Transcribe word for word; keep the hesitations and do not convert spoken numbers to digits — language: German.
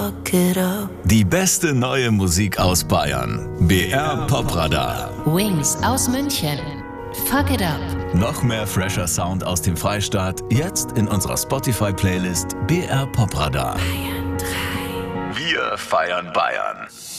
Die beste neue Musik aus Bayern. B R Popradar. Wings aus München. Fuck it up. Noch mehr fresher Sound aus dem Freistaat. Jetzt in unserer Spotify-Playlist B R Popradar. Bayern drei. Wir feiern Bayern.